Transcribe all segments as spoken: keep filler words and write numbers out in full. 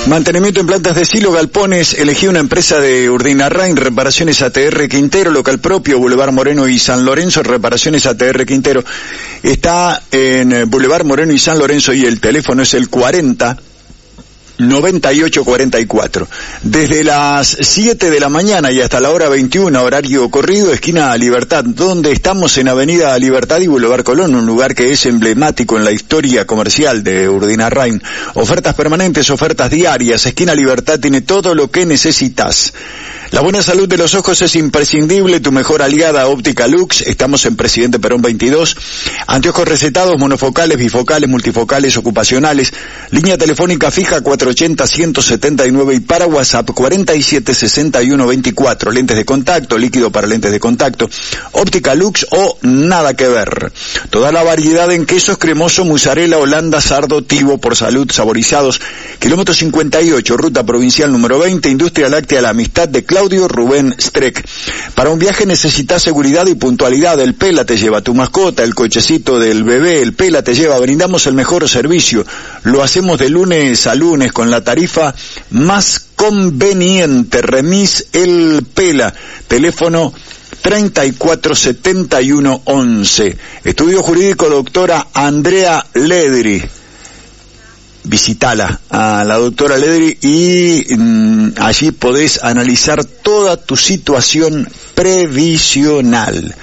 Mantenimiento en plantas de silo, galpones, elegí una empresa de Urdinarrain, reparaciones A T R Quintero, local propio, Boulevard Moreno y San Lorenzo, reparaciones A T R Quintero. Está en Boulevard Moreno y San Lorenzo y el teléfono es el cuarenta noventa y ocho cuarenta y cuatro. Desde las siete de la mañana y hasta la hora veintiuno, horario corrido, esquina Libertad, donde estamos en Avenida Libertad y Boulevard Colón, un lugar que es emblemático en la historia comercial de Urdinarrain. Ofertas permanentes, ofertas diarias, esquina Libertad tiene todo lo que necesitas. La buena salud de los ojos es imprescindible, tu mejor aliada Óptica Lux, estamos en Presidente Perón veintidós, anteojos recetados, monofocales, bifocales, multifocales, ocupacionales, línea telefónica fija cuatrocientos ochenta, ciento setenta y nueve y para WhatsApp cuarenta y siete sesenta y uno veinticuatro, lentes de contacto, líquido para lentes de contacto, Óptica Lux o nada que ver. Toda la variedad en quesos cremoso, mozzarella, holanda, sardo, tivo, por salud, saborizados, kilómetro cincuenta y ocho, ruta provincial número veinte, Industria Láctea La Amistad de Claudio Rubén Streck. Para un viaje necesitas seguridad y puntualidad. El Pela te lleva tu mascota, el cochecito del bebé, el Pela te lleva. Brindamos el mejor servicio. Lo hacemos de lunes a lunes con la tarifa más conveniente. Remis El Pela. Teléfono treinta y cuatro setenta y uno once. Estudio jurídico doctora Andrea Ledri. Visitala a la doctora Ledri y mmm, allí podés analizar toda tu situación previsional.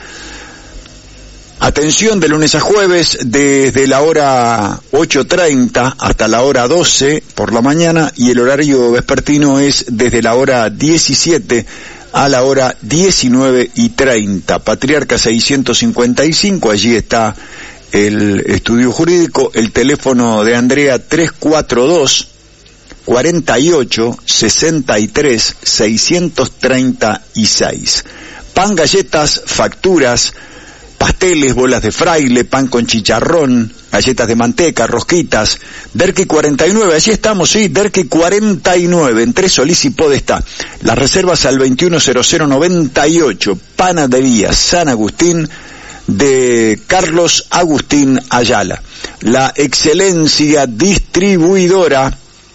Atención, de lunes a jueves, desde la hora ocho treinta hasta la hora doce por la mañana, y el horario vespertino es desde la hora diecisiete a la hora diecinueve y treinta. Patriarca seiscientos cincuenta y cinco, allí está el estudio jurídico. El teléfono de Andrea tres cuatro dos, cuarenta y ocho, sesenta y tres, seiscientos treinta y seis. Pan, galletas, facturas, pasteles, bolas de fraile, pan con chicharrón, galletas de manteca, rosquitas. Derqui cuarenta y nueve, allí estamos, sí, Derqui cuarenta y nueve, entre Solís y Podestá. Las reservas al veintiuno cero cero noventa y ocho. Panadería San Agustín de Carlos Agustín Ayala. La excelencia distribuidora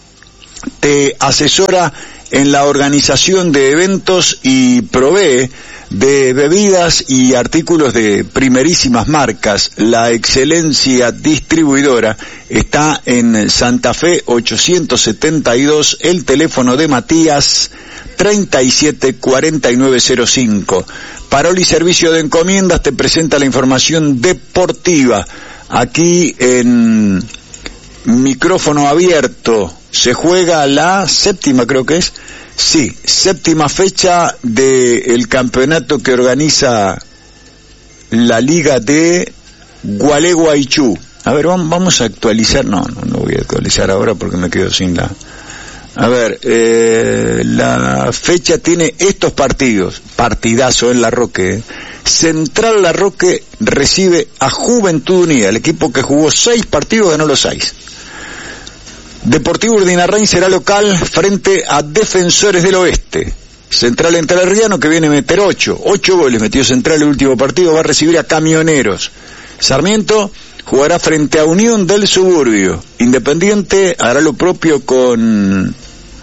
te asesora en la organización de eventos y provee de bebidas y artículos de primerísimas marcas. La excelencia distribuidora está en Santa Fe ochocientos setenta y dos, el teléfono de Matías treinta y siete cuarenta y nueve cero cinco. Paroli Servicio de Encomiendas te presenta la información deportiva. Aquí en micrófono abierto se juega la séptima, creo que es, sí, séptima fecha del campeonato que organiza la Liga de Gualeguaychú. A ver, vamos a actualizar, no, no, no voy a actualizar ahora porque me quedo sin la... A ver, eh, la fecha tiene estos partidos, partidazo en La Roque. ¿eh? Central La Roque recibe a Juventud Unida, el equipo que jugó seis partidos ganó los seis. Deportivo Urdinarrain será local frente a Defensores del Oeste. Central Entrerriano, que viene a meter ocho, ocho goles metió Central el último partido, va a recibir a Camioneros. Sarmiento jugará frente a Unión del Suburbio. Independiente hará lo propio con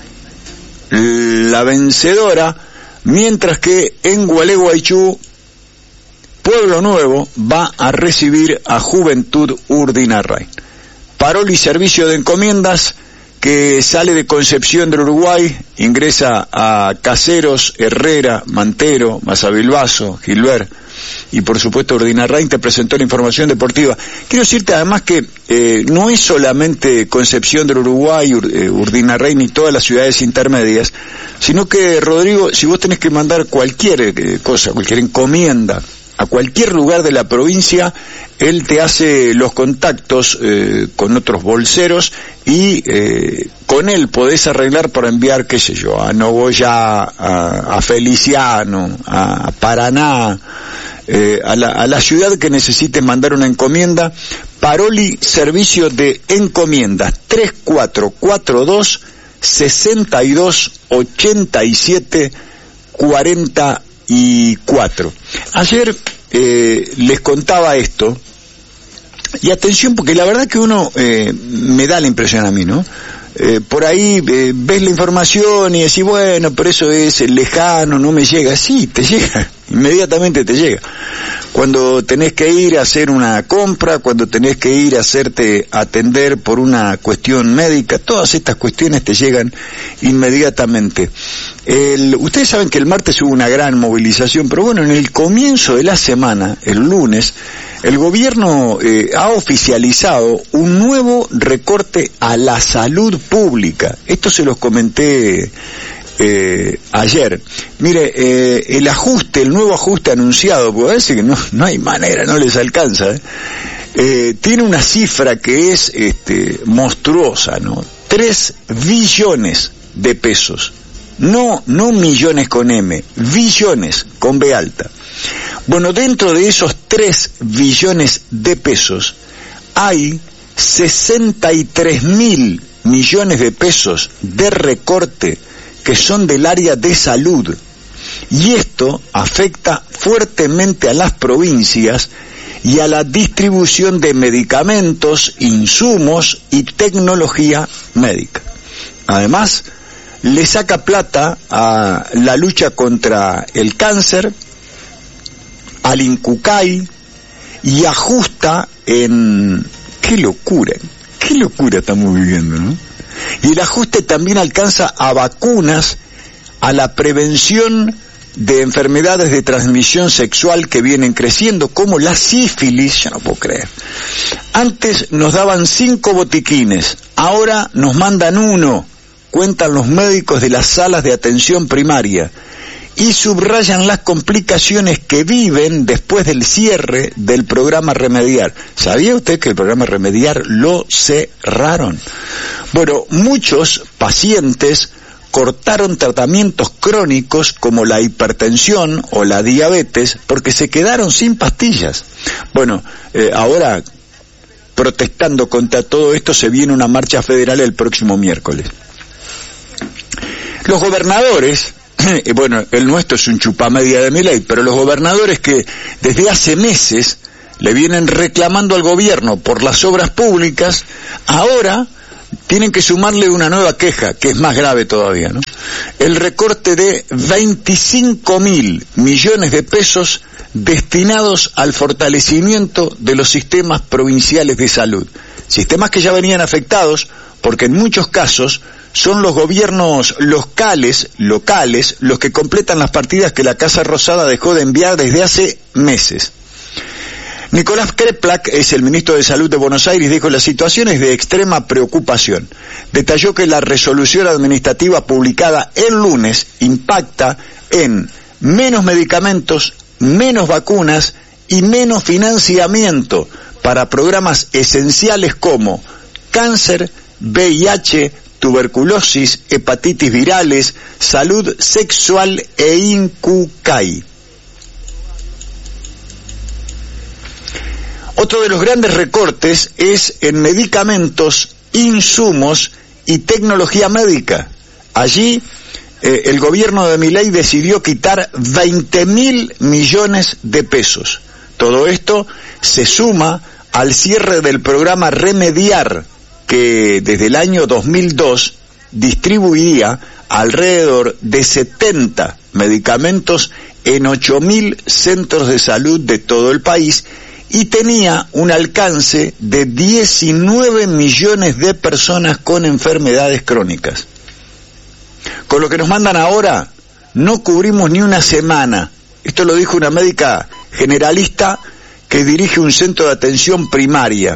la vencedora, mientras que en Gualeguaychú, Pueblo Nuevo va a recibir a Juventud Urdinarrain. Paroli Servicio de Encomiendas, que sale de Concepción del Uruguay, ingresa a Caseros, Herrera, Mantero, Mazabilbaso, Gilbert, y por supuesto Urdinarrain te presentó la información deportiva. Quiero decirte además que eh, no es solamente Concepción del Uruguay, Ur, eh, Urdinarrain y todas las ciudades intermedias, sino que, Rodrigo, si vos tenés que mandar cualquier eh, cosa, cualquier encomienda a cualquier lugar de la provincia, él te hace los contactos eh, con otros bolseros y eh, con él podés arreglar para enviar, qué sé yo, a Nogoyá, a, a Feliciano, a, a Paraná, eh, a, la, a la ciudad que necesites mandar una encomienda. Paroli Servicio de Encomiendas, tres cuatro cuatro dos, sesenta y dos, ochenta y siete, cuarenta y cuatro. Ayer eh, les contaba esto, y atención porque la verdad que uno, eh, me da la impresión a mí, ¿no? eh, por ahí eh, ves la información y decís, bueno, pero eso es lejano, no me llega. Sí, te llega, inmediatamente te llega. Cuando tenés que ir a hacer una compra, cuando tenés que ir a hacerte atender por una cuestión médica, todas estas cuestiones te llegan inmediatamente. El, ustedes saben que el martes hubo una gran movilización, pero bueno, en el comienzo de la semana, el lunes, el gobierno eh, ha oficializado un nuevo recorte a la salud pública. Esto se los comenté Eh, ayer. Mire, eh, el ajuste, el nuevo ajuste anunciado, porque parece que no, no hay manera, no les alcanza, ¿eh? Eh, tiene una cifra que es este, monstruosa, ¿no? Tres billones de pesos. No, no millones con M, billones con B alta. Bueno, dentro de esos tres billones de pesos hay sesenta y tres mil millones de pesos de recorte que son del área de salud, y esto afecta fuertemente a las provincias y a la distribución de medicamentos, insumos y tecnología médica. Además, le saca plata a la lucha contra el cáncer, al INCUCAI, y ajusta en... ¡Qué locura! ¡Qué locura estamos viviendo, ¿no? Y el ajuste también alcanza a vacunas, a la prevención de enfermedades de transmisión sexual que vienen creciendo, como la sífilis, ya no puedo creer. Antes nos daban cinco botiquines, ahora nos mandan uno, cuentan los médicos de las salas de atención primaria, y subrayan las complicaciones que viven después del cierre del programa Remediar. ¿Sabía usted que el programa Remediar lo cerraron? Bueno, muchos pacientes cortaron tratamientos crónicos como la hipertensión o la diabetes porque se quedaron sin pastillas. Bueno, eh, ahora, protestando contra todo esto, se viene una marcha federal el próximo miércoles. Los gobernadores... bueno, el nuestro es un chupamedia de Milei, pero los gobernadores que desde hace meses le vienen reclamando al gobierno por las obras públicas, ahora tienen que sumarle una nueva queja, que es más grave todavía, ¿no? El recorte de veinticinco mil millones de pesos destinados al fortalecimiento de los sistemas provinciales de salud. Sistemas que ya venían afectados, porque en muchos casos son los gobiernos locales, locales, los que completan las partidas que la Casa Rosada dejó de enviar desde hace meses. Nicolás Kreplak es el ministro de Salud de Buenos Aires, dijo: la situación es de extrema preocupación. Detalló que la resolución administrativa publicada el lunes impacta en menos medicamentos, menos vacunas y menos financiamiento para programas esenciales como cáncer, V I H, tuberculosis, hepatitis virales, salud sexual e INCUCAI. Otro de los grandes recortes es en medicamentos, insumos y tecnología médica. Allí eh, el gobierno de Milei decidió quitar veinte mil millones de pesos. Todo esto se suma al cierre del programa Remediar, que desde el año dos mil dos distribuía alrededor de setenta medicamentos en ocho mil centros de salud de todo el país y tenía un alcance de diecinueve millones de personas con enfermedades crónicas. Con lo que nos mandan ahora, no cubrimos ni una semana. Esto lo dijo una médica generalista que dirige un centro de atención primaria.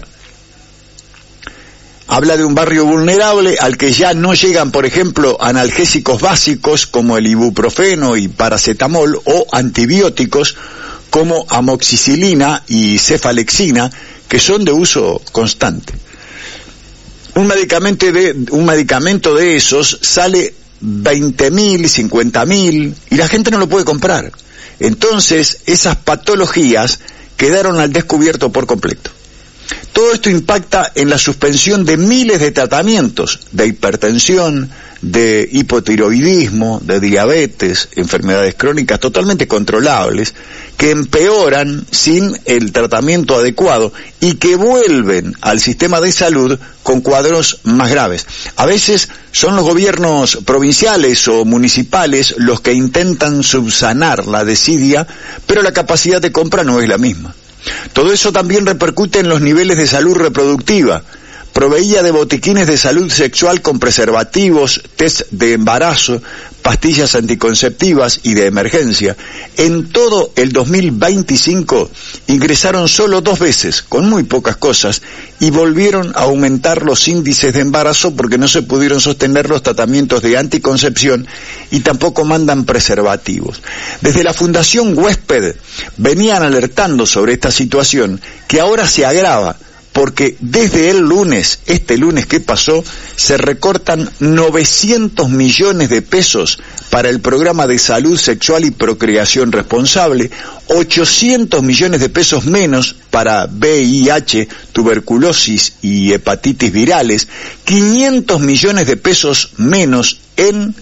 Habla de un barrio vulnerable al que ya no llegan, por ejemplo, analgésicos básicos como el ibuprofeno y paracetamol, o antibióticos como amoxicilina y cefalexina, que son de uso constante. Un medicamento de, un medicamento de esos sale veinte mil, cincuenta mil, y la gente no lo puede comprar. Entonces, esas patologías quedaron al descubierto por completo. Todo esto impacta en la suspensión de miles de tratamientos de hipertensión, de hipotiroidismo, de diabetes, enfermedades crónicas totalmente controlables, que empeoran sin el tratamiento adecuado y que vuelven al sistema de salud con cuadros más graves. A veces son los gobiernos provinciales o municipales los que intentan subsanar la desidia, pero la capacidad de compra no es la misma. Todo eso también repercute en los niveles de salud reproductiva. Proveía de botiquines de salud sexual con preservativos, test de embarazo, pastillas anticonceptivas y de emergencia. En todo el dos mil veinticinco ingresaron solo dos veces, con muy pocas cosas, y volvieron a aumentar los índices de embarazo porque no se pudieron sostener los tratamientos de anticoncepción y tampoco mandan preservativos. Desde la Fundación Huésped venían alertando sobre esta situación que ahora se agrava, porque desde el lunes, este lunes que pasó, se recortan novecientos millones de pesos para el programa de salud sexual y procreación responsable, ochocientos millones de pesos menos para V I H, tuberculosis y hepatitis virales, quinientos millones de pesos menos en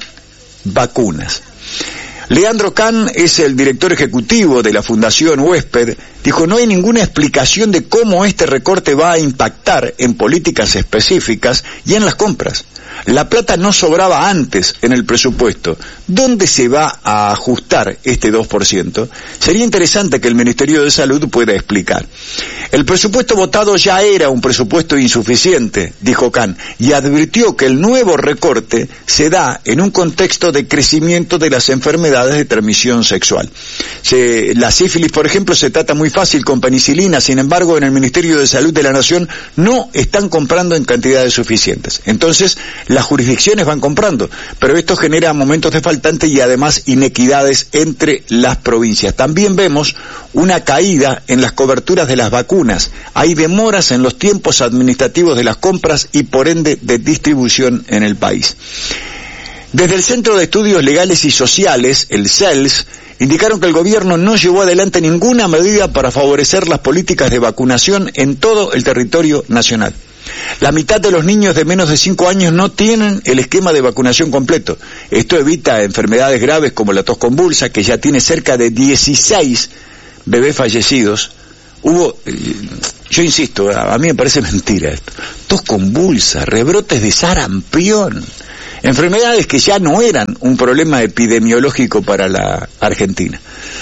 vacunas. Leandro Can es el director ejecutivo de la Fundación Huésped. Dijo, no hay ninguna explicación de cómo este recorte va a impactar en políticas específicas y en las compras. La plata no sobraba antes en el presupuesto. ¿Dónde se va a ajustar este dos por ciento? Sería interesante que el Ministerio de Salud pueda explicar. El presupuesto votado ya era un presupuesto insuficiente, dijo Can, y advirtió que el nuevo recorte se da en un contexto de crecimiento de las enfermedades de transmisión sexual. Se, la sífilis, por ejemplo, se trata muy fácil con penicilina, sin embargo, en el Ministerio de Salud de la Nación no están comprando en cantidades suficientes. Entonces, las jurisdicciones van comprando, pero esto genera momentos de faltante y además inequidades entre las provincias. También vemos una caída en las coberturas de las vacunas. Hay demoras en los tiempos administrativos de las compras y por ende de distribución en el país. Desde el Centro de Estudios Legales y Sociales, el C E L S, indicaron que el gobierno no llevó adelante ninguna medida para favorecer las políticas de vacunación en todo el territorio nacional. La mitad de los niños de menos de cinco años no tienen el esquema de vacunación completo. Esto evita enfermedades graves como la tos convulsa, que ya tiene cerca de dieciséis bebés fallecidos. Hubo, yo insisto, a mí me parece mentira esto, tos convulsa, rebrotes de sarampión, enfermedades que ya no eran un problema epidemiológico para la Argentina.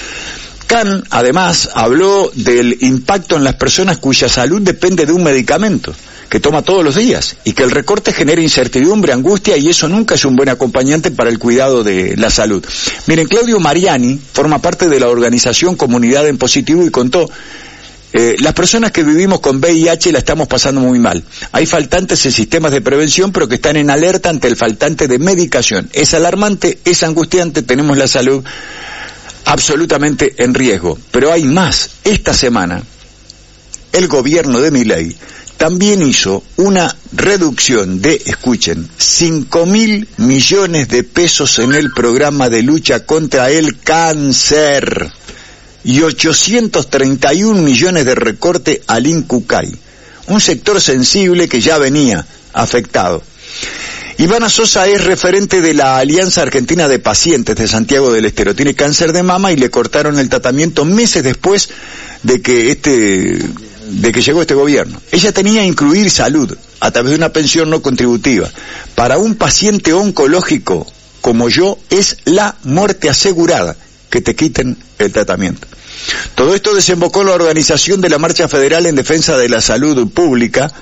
Can, además, habló del impacto en las personas cuya salud depende de un medicamento que toma todos los días, y que el recorte genera incertidumbre, angustia, y eso nunca es un buen acompañante para el cuidado de la salud. Miren, Claudio Mariani forma parte de la organización Comunidad en Positivo y contó, eh, las personas que vivimos con V I H la estamos pasando muy mal. Hay faltantes en sistemas de prevención, pero que están en alerta ante el faltante de medicación. Es alarmante, es angustiante, tenemos la salud absolutamente en riesgo. Pero hay más. Esta semana, el gobierno de Milei también hizo una reducción de, escuchen, cinco mil millones de pesos en el programa de lucha contra el cáncer y ochocientos treinta y un millones de recorte al INCUCAI, un sector sensible que ya venía afectado. Ivana Sosa es referente de la Alianza Argentina de Pacientes de Santiago del Estero. Tiene cáncer de mama y le cortaron el tratamiento meses después de que este... de que llegó este gobierno. Ella tenía que incluir salud a través de una pensión no contributiva. Para un paciente oncológico como yo es la muerte asegurada que te quiten el tratamiento. Todo esto desembocó en la organización de la Marcha Federal en Defensa de la Salud Pública,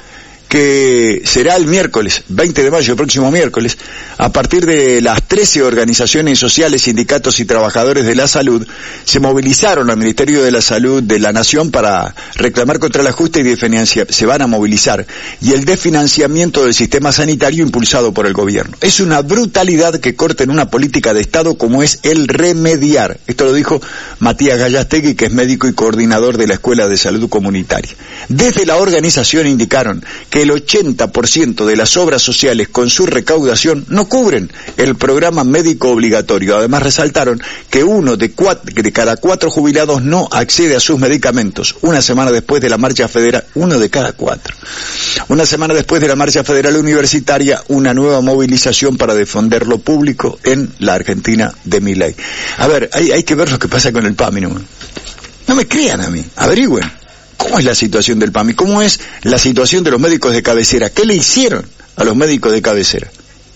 que será el miércoles, veinte de mayo, el próximo miércoles, a partir de las trece organizaciones sociales, sindicatos y trabajadores de la salud, se movilizaron al Ministerio de la Salud de la Nación para reclamar contra el ajuste y desfinancia, se van a movilizar, y el desfinanciamiento del sistema sanitario impulsado por el gobierno. Es una brutalidad que corten una política de Estado como es el remediar. Esto lo dijo Matías Gallastegui, que es médico y coordinador de la Escuela de Salud Comunitaria. Desde la organización indicaron que que el ochenta por ciento de las obras sociales con su recaudación no cubren el programa médico obligatorio. Además resaltaron que uno de, cuatro, de cada cuatro jubilados no accede a sus medicamentos. Una semana después de la marcha federal, uno de cada cuatro. Una semana después de la marcha federal universitaria, una nueva movilización para defender lo público en la Argentina de Milei. A ver, hay, hay que ver lo que pasa con el PAMI, ¿no? No me crean a mí, averigüen. ¿Cómo es la situación del PAMI? ¿Cómo es la situación de los médicos de cabecera? ¿Qué le hicieron a los médicos de cabecera?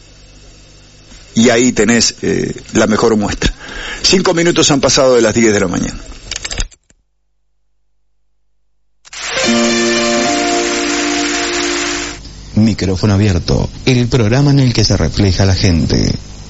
Y ahí tenés eh, la mejor muestra. Cinco minutos han pasado de las diez de la mañana. Micrófono abierto, el programa en el que se refleja la gente.